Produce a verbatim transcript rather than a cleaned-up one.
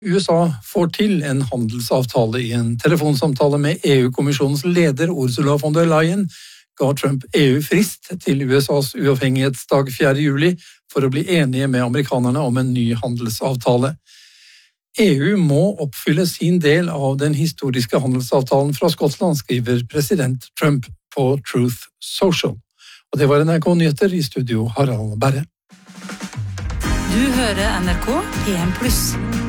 U S A får til en handelsavtale. I en telefonsamtale med E U-kommisjonens leder Ursula von der Leyen ga Trump E U frist til U S A's uavhengighetsdag fjerde juli for å bli enige med amerikanerne om en ny handelsavtale. E U må oppfylle sin del av den historiske handelsavtalen fra Skottland, skriver president Trump på Truth Social. Og det var N R K Nyheter, i studio Harald Berre. Du hører N R K P M pluss.